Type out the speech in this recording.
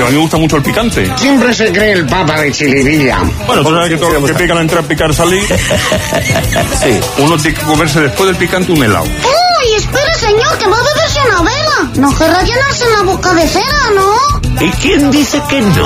a mí me gusta mucho el picante. Siempre se cree el papa de Chiribilla. Bueno, tú sabes que todo lo que pican entrar, picar, salir. Sí. Uno tiene que comerse después del picante un helado. ¡Uy, espere, señor, que va a beberse una vela! No querrá llenarse la boca de cera, ¿no? ¿Y quién dice que no?